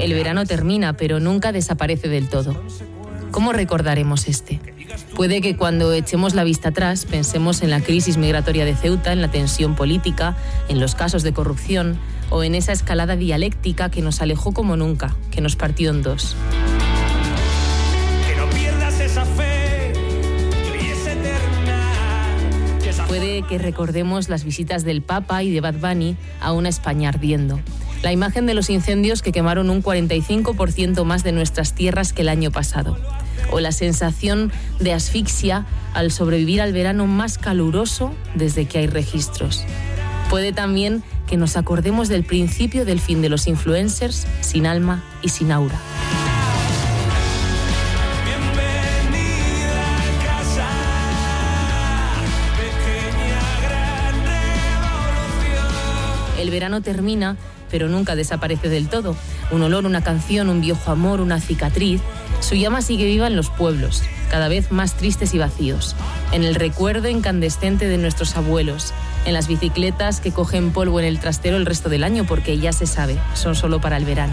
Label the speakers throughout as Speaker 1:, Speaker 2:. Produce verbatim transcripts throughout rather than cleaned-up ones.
Speaker 1: El verano termina, pero nunca desaparece del todo. ¿Cómo recordaremos este? Puede que cuando echemos la vista atrás pensemos en la crisis migratoria de Ceuta, en la tensión política, en los casos de corrupción o en esa escalada dialéctica que nos alejó como nunca, que nos partió en dos.
Speaker 2: Que no pierdas esa fe, que hoy es eterna. Que esa...
Speaker 1: Puede que recordemos las visitas del Papa y de Bad Bunny a una España ardiendo. La imagen de los incendios que quemaron un cuarenta y cinco por ciento más de nuestras tierras que el año pasado. O la sensación de asfixia al sobrevivir al verano más caluroso desde que hay registros. Puede también que nos acordemos del principio del fin de los influencers sin alma y sin aura. El verano termina, pero nunca desaparece del todo. Un olor, una canción, un viejo amor, una cicatriz. Su llama sigue viva en los pueblos, cada vez más tristes y vacíos. En el recuerdo incandescente de nuestros abuelos. En las bicicletas que cogen polvo en el trastero el resto del año, porque ya se sabe, son solo para el verano.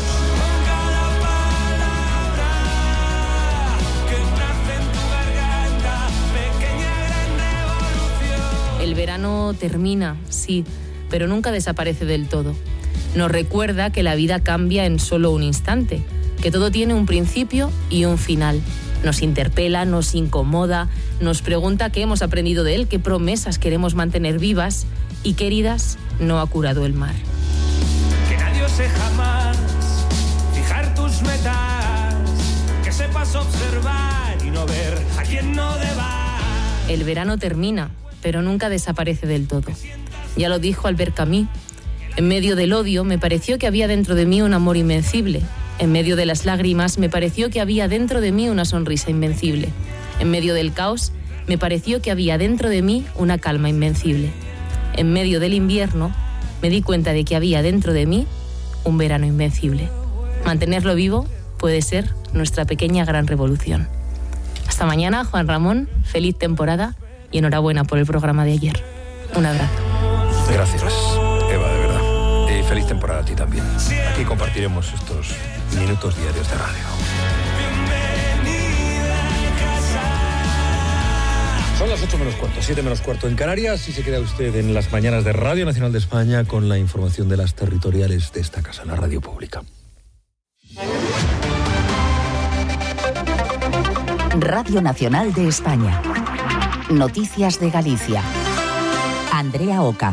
Speaker 1: El verano termina, sí, pero nunca desaparece del todo. Nos recuerda que la vida cambia en solo un instante, que todo tiene un principio y un final. Nos interpela, nos incomoda, nos pregunta qué hemos aprendido de él, qué promesas queremos mantener vivas y qué heridas no ha curado el mar.
Speaker 2: Que nadie ose jamás fijar tus metas, que sepas observar y no ver a quien no deba.
Speaker 1: El verano termina, pero nunca desaparece del todo. Ya lo dijo Albert Camus. En medio del odio me pareció que había dentro de mí un amor invencible. En medio de las lágrimas me pareció que había dentro de mí una sonrisa invencible. En medio del caos me pareció que había dentro de mí una calma invencible. En medio del invierno me di cuenta de que había dentro de mí un verano invencible. Mantenerlo vivo puede ser nuestra pequeña gran revolución. Hasta mañana, Juan Ramón. Feliz temporada y enhorabuena por el programa de ayer. Un abrazo.
Speaker 3: Gracias, Eva, de verdad. Y feliz temporada a ti también. Aquí compartiremos estos minutos diarios de radio. Son las ocho menos cuarto, siete menos cuarto en Canarias y se queda usted en las mañanas de Radio Nacional de España con la información de las territoriales de esta casa, la radio pública.
Speaker 4: Radio Nacional de España. Noticias de Galicia. Andrea Oca.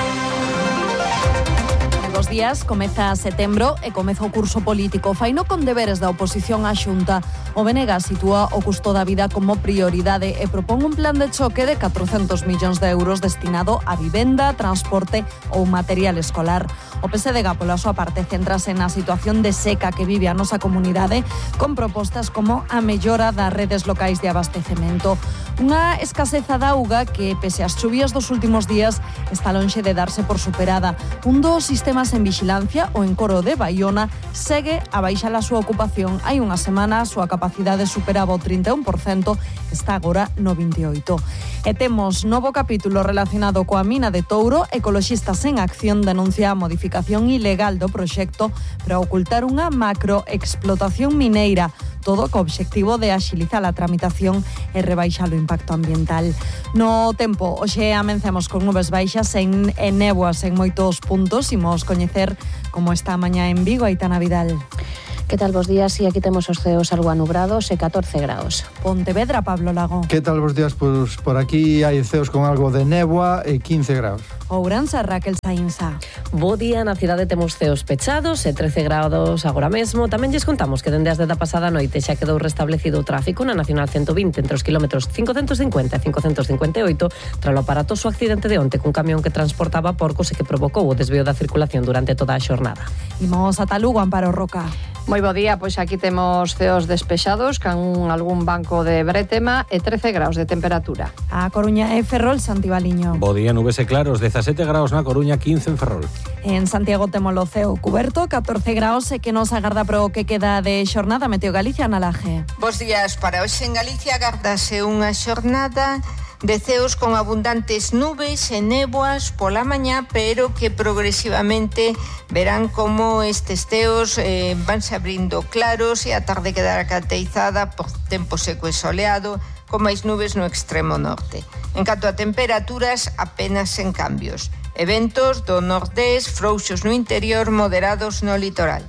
Speaker 5: Dos días, comeza setembro e comeza o curso político. Faino con deberes da oposición á Xunta. O B N G sitúa o custo da vida como prioridade e propón un plan de choque de catrocentos millóns de euros destinado a vivenda, transporte ou material escolar. O P S D G, pola súa parte, centrase na situación de seca que vive a nosa comunidade con propostas como a mellora das redes locais de abastecemento. Unha escaseza da auga que, pese ás chuvias dos últimos días, está lonxe de darse por superada. Un dos sistemas en vigilancia, o Encoro de Baiona, segue a baixar a súa ocupación. Hai unha semana a súa capacidade superaba o trinta e un por cento, está agora no vinte e oito. E temos novo capítulo relacionado coa mina de Touro. Ecoloxistas en Acción denuncia a modificación ilegal do proxecto para ocultar unha macroexplotación mineira, todo co obxectivo de axilizar a tramitación e rebaixar o impacto ambiental. No tempo, hoxe amencemos con nubes baixas en, en néboas en moitos puntos. Imos coñecer como está a mañá en Vigo. Aitana Vidal.
Speaker 6: Que tal, bos días? E aquí temos os ceos algo anubrados e catorce graus.
Speaker 5: Pontevedra, Pablo Lago.
Speaker 7: Que tal, bos días? Pois por aquí hai ceos con algo de néboa e quince graus.
Speaker 5: Ourense, Raquel Saínza.
Speaker 8: Bo día, na cidade temos ceos pechados e trece graus agora mesmo. Tamén lles contamos que dende as dez da pasada noite xa quedou restablecido o tráfico na Nacional ciento vinte entre os kilómetros cincocentos cincuenta e cincocentos cincuenta e oito tralo aparatoso accidente de onte cun camión que transportaba porcos e que provocou o desvío da circulación durante toda a xornada.
Speaker 5: Imos ata Lugo, Amparo Roca.
Speaker 9: Moi bo día, pois aquí temos ceos despexados con algún banco de bretema e trece graus de temperatura.
Speaker 5: A Coruña e Ferrol, Santibaliño.
Speaker 10: Bo día, nubes e claros, dezasete graus na Coruña, quince en Ferrol.
Speaker 5: En Santiago temos o ceo cuberto, catorce graus e que nos agarda pro que queda de xornada. Meteo Galicia, na Laje.
Speaker 11: Bos días, para hoxe en Galicia agardase unha xornada de ceos con abundantes nubes e néboas pola mañá, pero que progresivamente verán como estes ceos eh, vanse abrindo claros e a tarde quedará caracterizada por tempo seco e soleado, con máis nubes no extremo norte. En canto a temperaturas, apenas sen cambios. Eventos do nordés, frouxos no interior, moderados no litoral.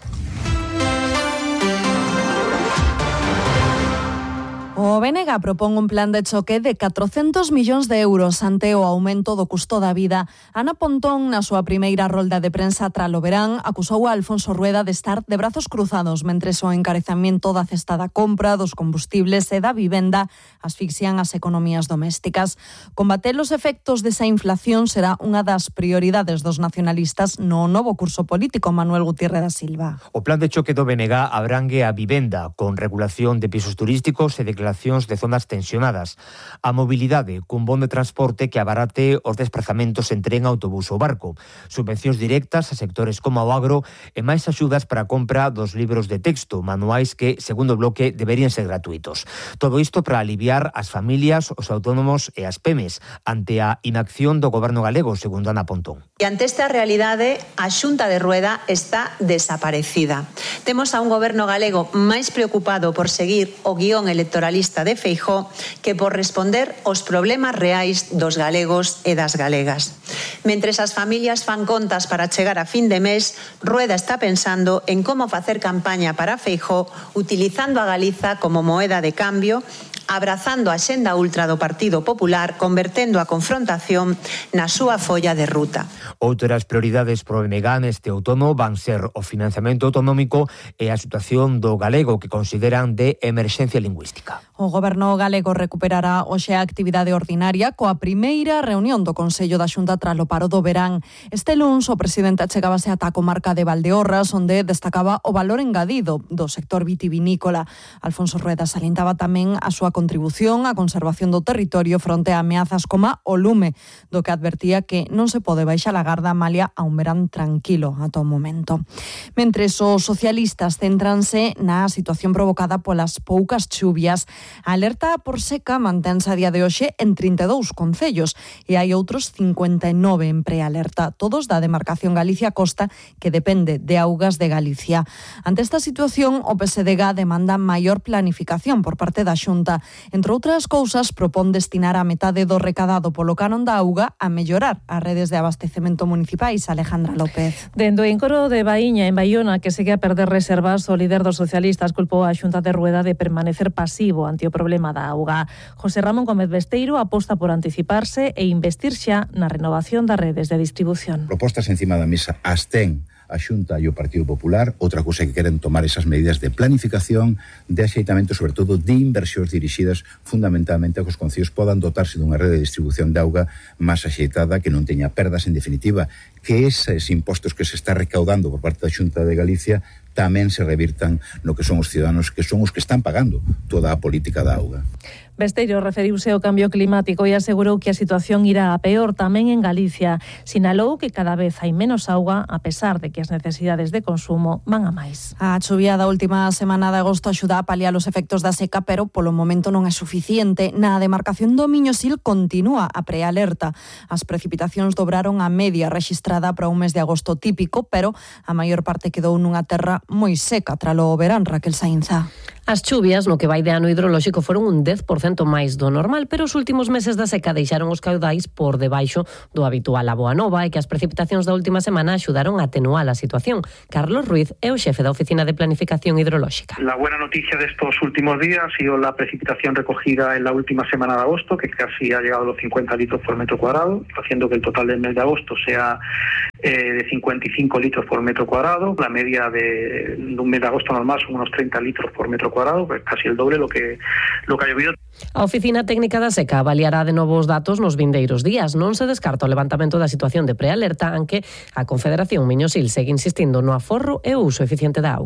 Speaker 5: O B N G propón un plan de choque de catrocentos millóns de euros ante o aumento do custo da vida. Ana Pontón, na súa primeira rolda de prensa tras o verán, acusou a Alfonso Rueda de estar de brazos cruzados mentres o encarecamento da cesta da compra, dos combustibles e da vivenda asfixian as economías domésticas. Combater os efectos desa inflación será unha das prioridades dos nacionalistas no novo curso político. Manuel Gutiérrez da Silva.
Speaker 12: O plan de choque do B N G abrangue a vivenda, con regulación de pisos turísticos e declaración de zonas tensionadas, a mobilidade cun bon de transporte que abarate os desplazamentos en tren, autobús ou barco, subvencións directas a sectores como o agro e máis axudas para a compra dos libros de texto, manuais que, segundo o bloque, deberían ser gratuitos. Todo isto para aliviar as familias, os autónomos e as pemes ante a inacción do goberno galego, segundo Ana Pontón.
Speaker 13: E ante esta realidade, a Xunta de Rueda está desaparecida. Temos a un goberno galego máis preocupado por seguir o guión electoralista de Feijóo que por responder aos problemas reais dos galegos e das galegas. Mentres as familias fan contas para chegar a fin de mes, Rueda está pensando en como facer campaña para Feijóo utilizando a Galiza como moeda de cambio, abrazando a xenda ultra do Partido Popular, convertendo a confrontación na súa folla de ruta.
Speaker 12: Outras prioridades pro B N G neste outono van ser o financiamento autonómico e a situación do galego que consideran de emerxencia lingüística.
Speaker 5: O goberno galego recuperará hoxe a actividade ordinaria coa primeira reunión do Consello da Xunta tras o paro do verán. Este luns o presidente achegábase ata a comarca de Valdeorras, onde destacaba o valor engadido do sector vitivinícola. Alfonso Rueda salientaba tamén a súa contribución á conservación do territorio fronte a ameazas como o lume, do que advertía que non se pode baixar a garda malia a un verán tranquilo ata o momento. Mentres os socialistas céntranse na situación provocada polas poucas chuvias, a alerta por seca mantense a día de hoxe en trinta e dous concellos e hai outros cincuenta e nove en prealerta, todos da demarcación Galicia-Costa, que depende de Augas de Galicia. Ante esta situación, o P S D G demanda maior planificación por parte da Xunta. Entre outras cousas, propón destinar a metade do recadado polo canon da auga a mellorar as redes de abastecemento municipais. Alejandra López.
Speaker 14: Dendo o encoro de Baíña, en Baiona, que segue a perder reservas, o líder dos socialistas culpou a Xunta de Rueda de permanecer pasivo ante o problema da auga. José Ramón Gómez Besteiro aposta por anticiparse e investir xa na renovación das redes de distribución.
Speaker 15: Propostas encima da mesa as ten a Xunta e o Partido Popular. Outra cousa que queren tomar esas medidas de planificación, de axeitamento, sobre todo de inversións dirixidas fundamentalmente a que os concellos podan dotarse dunha rede de distribución de auga máis axeitada, que non teña perdas, en definitiva, que eses impostos que se está recaudando por parte da Xunta de Galicia tamén se revirtan no que son os ciudadanos, que son os que están pagando toda a política da auga.
Speaker 14: Besteiro referiuse ao cambio climático e asegurou que a situación irá a peor tamén en Galicia. Sinalou que cada vez hai menos auga, a pesar de que as necesidades de consumo van a máis.
Speaker 5: A chuvia da última semana de agosto axuda a paliar os efectos da seca, pero polo momento non é suficiente. Na demarcación do Miño-Sil continúa a prealerta. As precipitacións dobraron a media rexistrada para un mes de agosto típico, pero a maior parte quedou nunha terra moi seca tralo verán. Raquel Sainza.
Speaker 8: As chuvias no que vai de ano hidrolóxico foron un dez por cento máis do normal, pero os últimos meses da seca deixaron os caudais por debaixo do habitual. A boa nova é que as precipitacións da última semana axudaron a atenuar a situación. Carlos Ruiz é o xefe da Oficina de Planificación Hidrolóxica.
Speaker 16: La buena noticia de estos últimos días ha sido la precipitación recogida en la última semana de agosto, que casi ha llegado a los cincuenta litros por metro cuadrado, haciendo que el total del mes de agosto sea eh, de cincuenta y cinco litros por metro cuadrado. La media de, de un mes de agosto normal son unos treinta litros por metro cuadrado, pues casi el doble lo que lo que ha llovido.
Speaker 8: A Oficina Técnica da Seca avaliará de novo os datos nos vindeiros días. Non se descarta o levantamento da situación de prealerta, aunque a Confederación Miño-Sil segue insistindo no aforro e o uso eficiente da auga.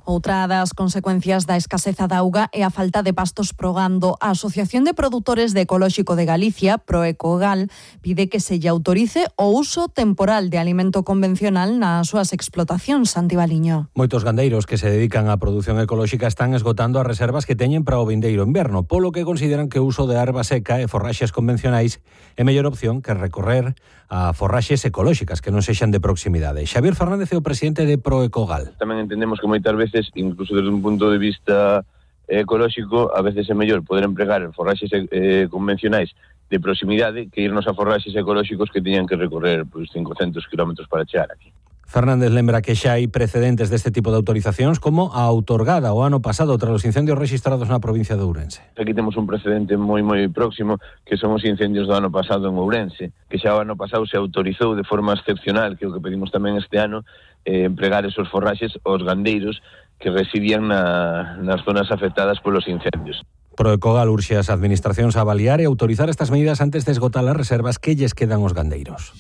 Speaker 5: Outra das consecuencias da escaseza de auga é a falta de pastos progando. A Asociación de Produtores de Ecolóxico de Galicia, Proecogal, pide que se lle autorice o uso temporal de alimento convencional nas súas explotacións. Santi Baliño.
Speaker 10: Moitos gandeiros que se dedican á produción ecolóxica están esgotando as reservas que teñen para o vindeiro inverno, polo que consideran que o uso de erva seca e forraxes convencionais é mellor opción que recorrer a forraxes ecolóxicas que non sexan de proximidade. Xavier Fernández é o presidente de Proecogal.
Speaker 17: Tamén entendemos que moitas veces, incluso desde un punto de vista ecolóxico, a veces é mellor poder empregar forraxes eh, convencionais de proximidade que irnos a forraxes ecolóxicos que teñan que recorrer pues, cincocentos kilómetros para chegar aquí.
Speaker 10: Fernández lembra que xa hai precedentes deste tipo de autorizacións como a outorgada o ano pasado tras os incendios rexistrados na provincia de Ourense.
Speaker 17: Aquí temos un precedente moi moi próximo que son os incendios do ano pasado en Ourense, que xa o ano pasado se autorizou de forma excepcional, que é o que pedimos tamén este ano, eh, empregar esos forraxes aos gandeiros que residían na, nas zonas afectadas polos incendios.
Speaker 10: Proecogal urxe as administracións a avaliar e autorizar estas medidas antes de esgotar as reservas que lles quedan aos gandeiros.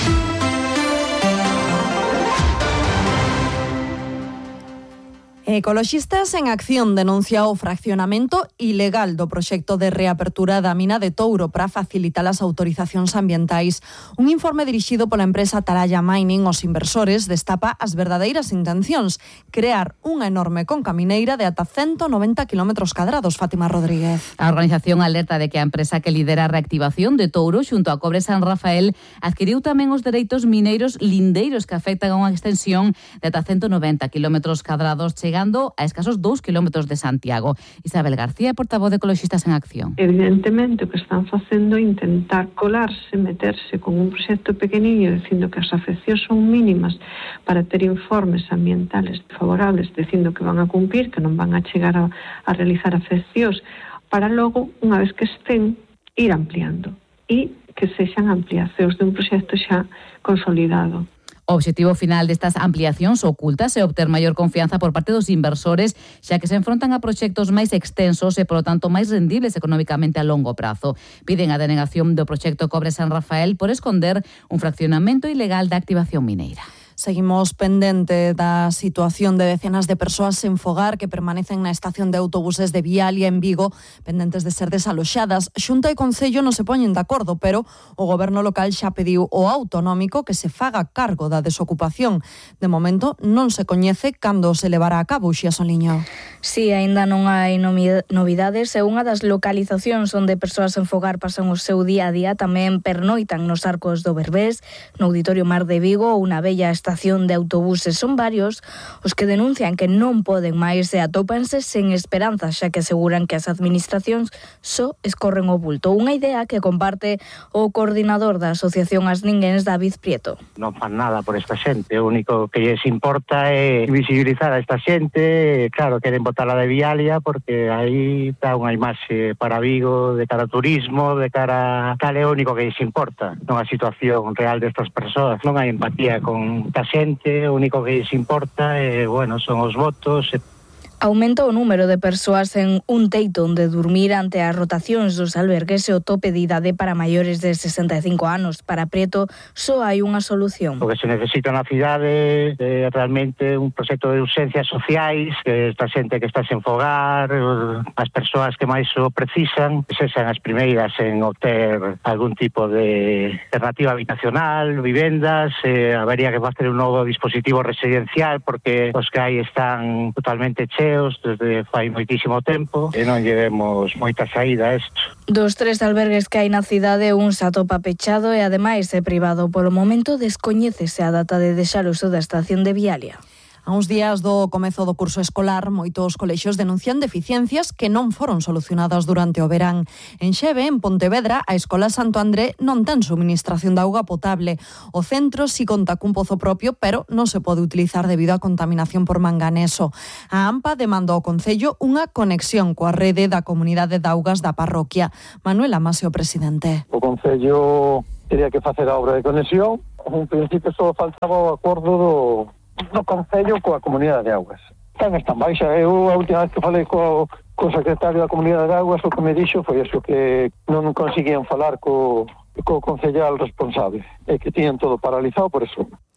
Speaker 5: Ecoloxistas en Acción denuncia o fraccionamento ilegal do proxecto de reapertura da mina de Touro para facilitar as autorizacións ambientais. Un informe dirixido pola empresa Taraya Mining aos inversores destapa as verdadeiras intencións, crear unha enorme concamineira de ata ciento noventa kilómetros cadrados. Fátima Rodríguez.
Speaker 18: A organización alerta de que a empresa que lidera a reactivación de Touro xunto a Cobre San Rafael adquiriu tamén os dereitos mineiros lindeiros que afectan a unha extensión de ata ciento noventa kilómetros cadrados, chegando a escasos dous kilómetros de Santiago. Isabel García, portavoz de Ecoloxistas en Acción.
Speaker 19: Evidentemente o que están facendo é intentar colarse, meterse con un proxecto pequeniño dicindo que as afeccións son mínimas para ter informes ambientales favorables dicindo que van a cumprir, que non van a chegar a, a realizar afeccións, para logo, unha vez que estén, ir ampliando e que sexan ampliacións de un proxecto xa consolidado.
Speaker 18: O obxectivo final destas ampliacións ocultas é obter maior confianza por parte dos inversores, xa que se enfrontan a proxectos máis extensos e, polo tanto, máis rendibles económicamente a longo prazo. Piden a denegación do proxecto Cobre San Rafael por esconder un fraccionamento ilegal da activación mineira.
Speaker 5: Seguimos pendente da situación de decenas de persoas sen fogar que permanecen na estación de autobuses de Vialia en Vigo, pendentes de ser desaloxadas. Xunta e Concello non se poñen de acordo, pero o goberno local xa pediu ao autonómico que se faga cargo da desocupación. De momento non se coñece cando se levará a cabo, Xia Soliño.
Speaker 20: Si, aínda non hai novidades, e unha das localizacións onde persoas sen fogar pasan o seu día a día tamén pernoitan nos Arcos do Berbés, no Auditorio Mar de Vigo ou na bella estación estación de autobuses. Son varios os que denuncian que non poden máis e atópanse sen esperanza, xa que aseguran que as administracións só escorren o bulto. Unha idea que comparte o coordinador da Asociación As Ninguéns, David Prieto.
Speaker 21: Non fan nada por esta xente, o único que lles importa é visibilizar a esta xente. Claro, queren botala de Vialia porque aí está unha imaxe para Vigo de cara a turismo, de cara a tal, é o único que lles importa, non a situación real destas persoas. Non hai empatía con a xente, o único que lles importa é, bueno, son os votos.
Speaker 20: Aumenta o número de persoas en un teito onde dormir ante as rotacións dos albergues e o tope de idade para maiores de sesenta e cinco anos. Para Prieto, só hai unha solución.
Speaker 21: O que se necesita na cidade é realmente un proxecto de urxencias sociais, que esta xente que está sen fogar, as persoas que máis o precisan, que sexan as primeiras en obter algún tipo de alternativa habitacional, vivendas, eh, habería que facer un novo dispositivo residencial porque os que hai están totalmente cheos desde fai moitísimo tempo e non llevemos moita saída a isto.
Speaker 20: Dos tres albergues que hai na cidade, un se atopa pechado e ademais é privado. Polo momento descoñécese a data de deixar o uso da estación de Vialia.
Speaker 5: A uns días do comezo do curso escolar, moitos colexios denuncian deficiencias que non foron solucionadas durante o verán. En Xeve, en Pontevedra, a Escola Santo André non ten suministración de auga potable. O centro si conta cun pozo propio, pero non se pode utilizar debido a contaminación por manganeso. A AMPA demanda ao Concello unha conexión coa rede da Comunidade de Augas da parroquia. Manuel Amasio, presidente.
Speaker 22: O Concello teria que facer a obra de conexión. En principio só faltaba o acordo do do Concello coa Comunidade de Augas. Están en stand-by xa. Eu a última vez que falei co, co secretario da Comunidade de Augas, o que me dixo foi eso, que non conseguían falar co, co concellal responsable e que tiñan todo paralizado por eso.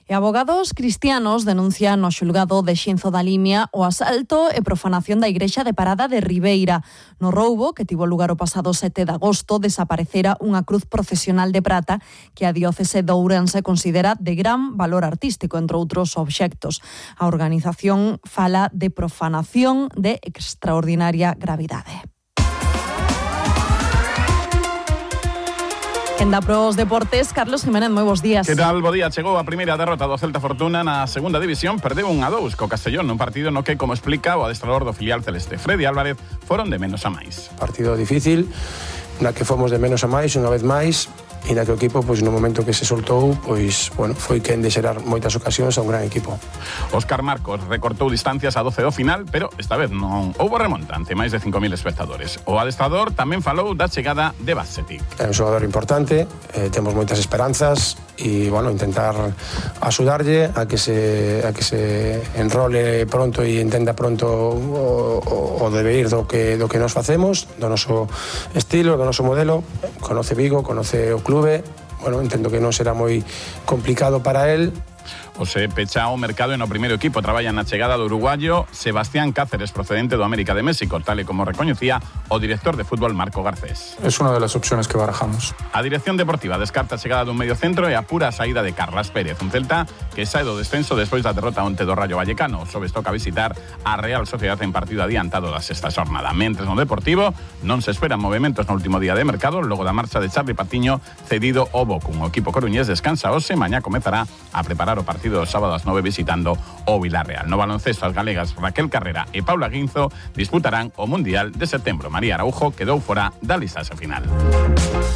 Speaker 5: E abogados cristianos denuncian no xulgado de Xinzo da Limia o asalto e profanación da igrexa de Parada de Ribeira. No roubo, que tivo lugar o pasado sete de agosto, desaparecera unha cruz procesional de prata que a diócese de Ourense considera de gran valor artístico, entre outros obxectos. A organización fala de profanación de extraordinaria gravidade. En da pros deportes, Carlos Jiménez, moi bons días.
Speaker 1: Que tal? Bo día. Chegou a primeira derrota do Celta Fortuna na segunda división, perdeu un a dous co Castellón nun partido no que, como explica o adestrador do filial celeste Freddy Álvarez, foron de menos a máis.
Speaker 2: Partido difícil, na que fomos de menos a máis, unha vez máis, e na que o equipo, pois no momento que se soltou, pois, bueno, foi quen de xerar moitas ocasións a un gran equipo.
Speaker 1: Óscar Marcos recortou distancias a doce do final, pero esta vez non houbo remonta ante máis de cinco mil espectadores. O adestrador tamén falou da chegada de Basetic.
Speaker 2: É un xogador importante, eh, temos moitas esperanzas e, bueno, intentar axudarlle a que se a que se enrole pronto e entenda pronto o, o, o deber do que do que nos facemos, do noso estilo, do noso modelo. Conoce Vigo, conoce o clube, bueno, entendo que non será moi complicado para él.
Speaker 1: O se pecha o mercado e no primeiro equipo traballa na chegada do uruguayo Sebastián Cáceres, procedente do América de México, tal e como recoñecía o director de fútbol Marco Garcés.
Speaker 23: Es una de las opciones que barajamos.
Speaker 1: A dirección deportiva descarta a chegada dun medio centro e apura a saída de Carlas Pérez, un Celta que sae do descenso despois da derrota onte do Rayo Vallecano. Sobes toca visitar a Real Sociedade en partido adiantado da sexta xornada. Mentres no Deportivo non se esperan movementos no último día de mercado logo da marcha de Charly Patiño cedido ao Bochum. O equipo coruñés descansa hoxe, mañá comezará a preparar o partido do sábado ás nove visitando o Villarreal. No baloncesto, as galegas Raquel Carrera e Paula Guinzo disputarán o Mundial de setembro. María Araujo quedou fora da listaxe final.